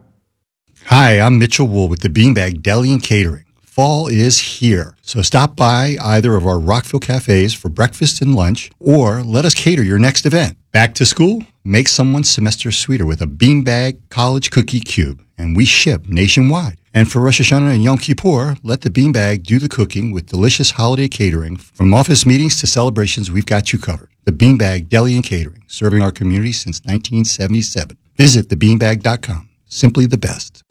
Hi, I'm Mitchell Wool with the Beanbag Deli and Catering. Fall is here, so stop by either of our Rockville cafes for breakfast and lunch, or let us cater your next event. Back to school? Make someone's semester sweeter with a Beanbag College Cookie Cube, and we ship nationwide. And for Rosh Hashanah and Yom Kippur, let the Beanbag do the cooking with delicious holiday catering. From office meetings to celebrations, we've got you covered. The Beanbag Deli and Catering, serving our community since 1977. Visit thebeanbag.com. Simply the best.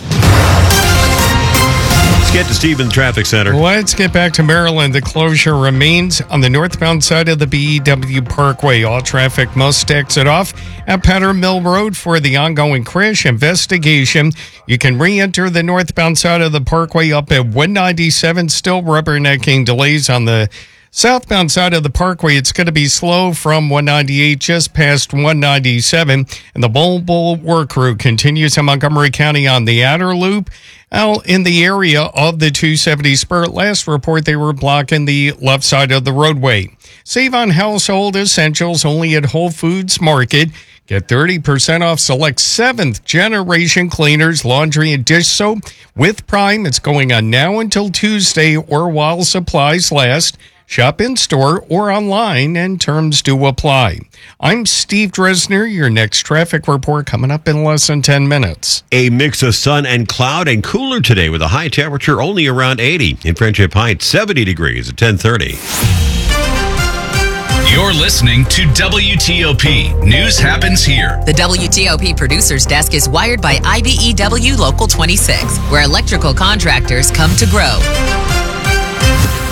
Let's get to Steve in the traffic center. Let's get back to Maryland. The closure remains on the northbound side of the BEW Parkway. All traffic must exit off at Powder Mill Road for the ongoing crash investigation. You can re-enter the northbound side of the Parkway up at 197. Still rubbernecking delays on the southbound side of the Parkway. It's going to be slow from 198 just past 197. And the mobile work crew continues in Montgomery County on the outer loop. Out in the area of the 270 spur. Last report, they were blocking the left side of the roadway. Save on household essentials only at Whole Foods Market. Get 30% off select 7th generation cleaners, laundry, and dish soap with Prime. It's going on now until Tuesday or while supplies last. Shop in-store or online, and terms do apply. I'm Steve Dresner. Your next traffic report coming up in less than 10 minutes. A mix of sun and cloud and cooler today with a high temperature only around 80. In Friendship Heights, 70 degrees at 10:30. You're listening to WTOP. News happens here. The WTOP Producers Desk is wired by IBEW Local 26, where electrical contractors come to grow.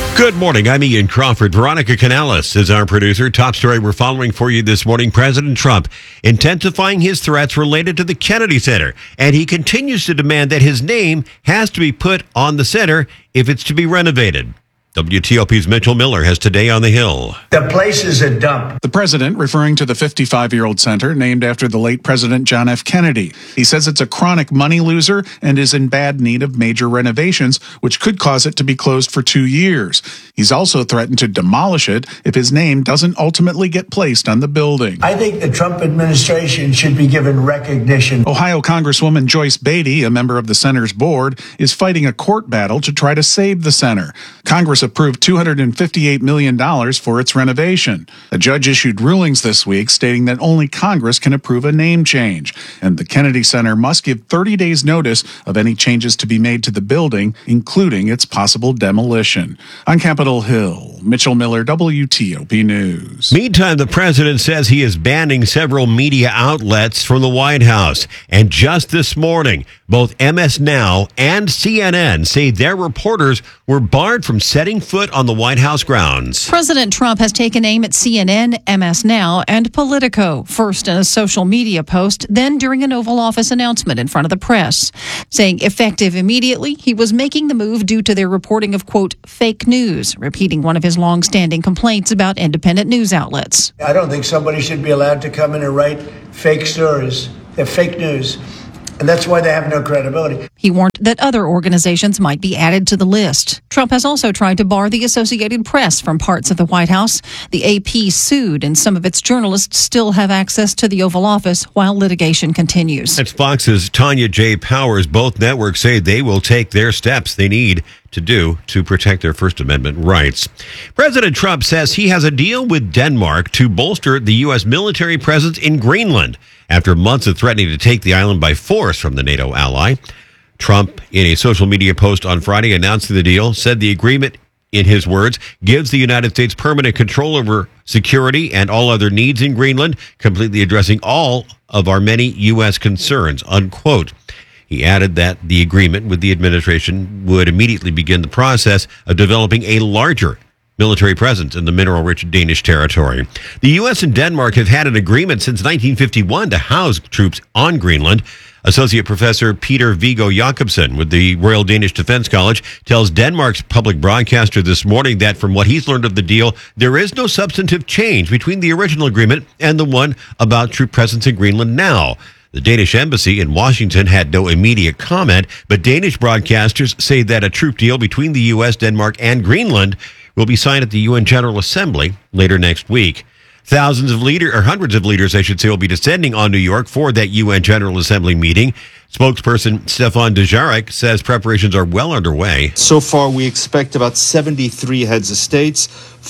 Good morning. I'm Ian Crawford. Veronica Canales is our producer. Top story we're following for you this morning. President Trump intensifying his threats related to the Kennedy Center. And he continues to demand that his name has to be put on the center if it's to be renovated. WTOP's Mitchell Miller has Today on the Hill. The place is a dump. The president referring to the 55-year-old center named after the late President John F. Kennedy. He says it's a chronic money loser and is in bad need of major renovations, which could cause it to be closed for 2 years. He's also threatened to demolish it if his name doesn't ultimately get placed on the building. I think the Trump administration should be given recognition. Ohio Congresswoman Joyce Beatty, a member of the center's board, is fighting a court battle to try to save the center. Congress approved $258 million for its renovation. A judge issued rulings this week stating that only Congress can approve a name change, and the Kennedy Center must give 30 days notice of any changes to be made to the building, including its possible demolition. On Capitol Hill, Mitchell Miller, WTOP News. Meantime, the president says he is banning several media outlets from the White House. And just this morning, both MS Now and CNN say their reporters were barred from setting foot on the White House grounds. President Trump has taken aim at CNN, MS Now, and Politico, first in a social media post, then during an Oval Office announcement in front of the press, saying effective immediately, he was making the move due to their reporting of, quote, fake news, repeating one of his long-standing complaints about independent news outlets. I don't think somebody should be allowed to come in and write fake stories. They're fake news. And that's why they have no credibility. He warned that other organizations might be added to the list. Trump has also tried to bar the Associated Press from parts of the White House. The AP sued, and some of its journalists still have access to the Oval Office while litigation continues. That's Fox's Tanya J. Powers. Both networks say they will take their steps they need to do to protect their First Amendment rights. President Trump says he has a deal with Denmark to bolster the U.S. military presence in Greenland after months of threatening to take the island by force from the NATO ally. Trump, in a social media post on Friday announcing the deal, said the agreement, in his words, gives the United States permanent control over security and all other needs in Greenland, completely addressing all of our many U.S. concerns, unquote. He added that the agreement with the administration would immediately begin the process of developing a larger military presence in the mineral-rich Danish territory. The U.S. and Denmark have had an agreement since 1951 to house troops on Greenland. Associate Professor Peter Viggo Jacobsen with the Royal Danish Defense College tells Denmark's public broadcaster this morning that from what he's learned of the deal, there is no substantive change between the original agreement and the one about troop presence in Greenland now. The Danish embassy in Washington had no immediate comment, but Danish broadcasters say that a troop deal between the U.S., Denmark, and Greenland will be signed at the UN General Assembly later next week. Hundreds of leaders, will be descending on New York for that UN General Assembly meeting. Spokesperson Stefan Dujarric says preparations are well underway. So far, we expect about 73 heads of states,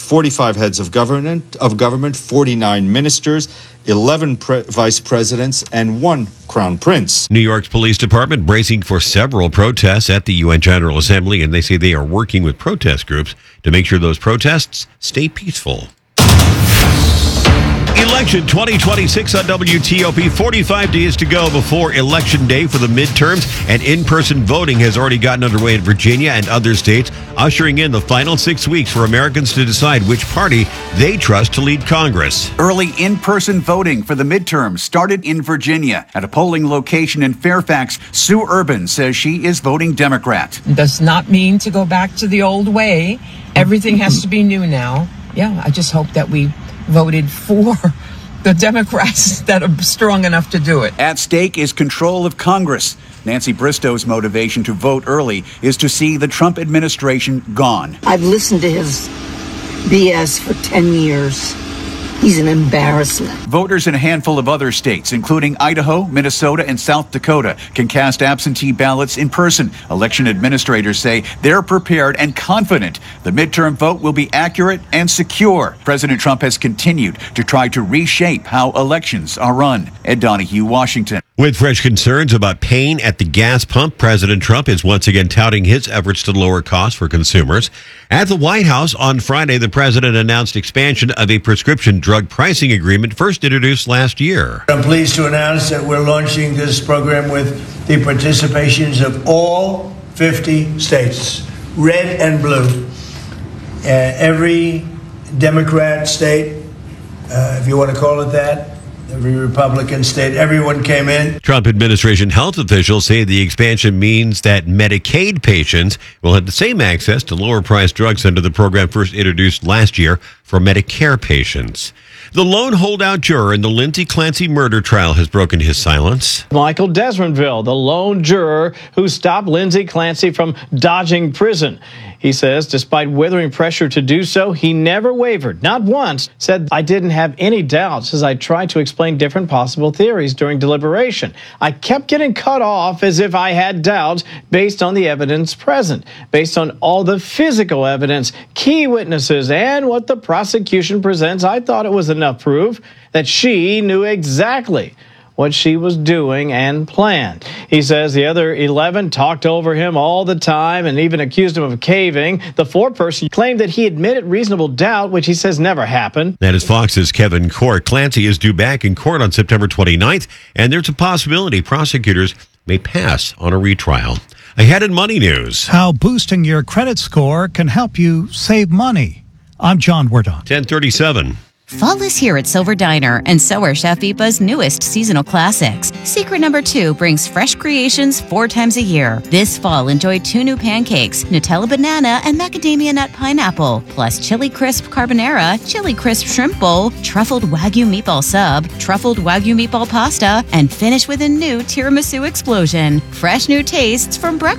45 heads of government, 49 ministers, 11 vice presidents, and 1 crown prince. New York's police department bracing for several protests at the UN General Assembly, and they say they are working with protest groups to make sure those protests stay peaceful. Election 2026 on WTOP. 45 days to go before Election Day for the midterms, and in-person voting has already gotten underway in Virginia and other states, ushering in the final 6 weeks for Americans to decide which party they trust to lead Congress. Early in-person voting for the midterms started in Virginia. At a polling location in Fairfax, Sue Urban says she is voting Democrat. Does not mean to go back to the old way. Everything has to be new now. Yeah, I just hope that we voted for the Democrats that are strong enough to do it. At stake is control of Congress. Nancy Bristow's motivation to vote early is to see the Trump administration gone. I've listened to his BS for 10 years. He's an embarrassment. Voters in a handful of other states, including Idaho, Minnesota, and South Dakota, can cast absentee ballots in person. Election administrators say they're prepared and confident the midterm vote will be accurate and secure. President Trump has continued to try to reshape how elections are run. Ed Donahue, Washington. With fresh concerns about pain at the gas pump, President Trump is once again touting his efforts to lower costs for consumers. At the White House on Friday, the president announced expansion of a prescription drug pricing agreement first introduced last year. I'm pleased to announce that we're launching this program with the participations of all 50 states, red and blue. Every Democrat state, if you want to call it that, every Republican state, everyone came in. Trump administration health officials say the expansion means that Medicaid patients will have the same access to lower-priced drugs under the program first introduced last year for Medicare patients. The lone holdout juror in the Lindsay Clancy murder trial has broken his silence. Michael Desmondville, the lone juror who stopped Lindsay Clancy from dodging prison. He says despite withering pressure to do so, he never wavered, not once, said, "I didn't have any doubts as I tried to explain different possible theories during deliberation. I kept getting cut off as if I had doubts based on the evidence present, based on all the physical evidence, key witnesses, and what the prosecution presents. I thought it was enough proof that she knew exactly what she was doing and planned." He says the other 11 talked over him all the time and even accused him of caving. The foreperson claimed that he admitted reasonable doubt, which he says never happened. That is Fox's Kevin Court. Clancy is due back in court on September 29th, and there's a possibility prosecutors may pass on a retrial. Ahead in Money News. How boosting your credit score can help you save money. I'm John Wardon. 1037. Fall is here at Silver Diner, and so are Chef Ipa's newest seasonal classics. Secret number 2 brings fresh creations 4 times a year. This fall, enjoy 2 new pancakes, Nutella banana and macadamia nut pineapple, plus chili crisp carbonara, chili crisp shrimp bowl, truffled Wagyu meatball sub, truffled Wagyu meatball pasta, and finish with a new tiramisu explosion. Fresh new tastes from breakfast